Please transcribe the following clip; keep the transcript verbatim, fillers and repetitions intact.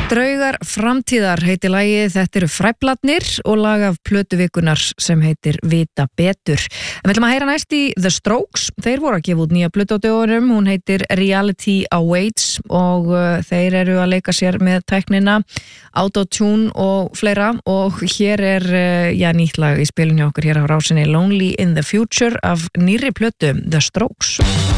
Draugar framtíðar heitir lagið, þetta eru Fræflarnir og lag af plötu vikunnar sem heitir Vita betur. En við ætlum að heyra næst í The Strokes, þeir voru að gefa út nýja plötu á dögunum, hún heitir Reality Awaits og uh, þeir eru að leika sér með tæknina, autotune og fleira og hér er uh, já, nýtt lag í spilinu hjá okkur hér á rásinni Lonely in the Future af nýrri plötu The Strokes.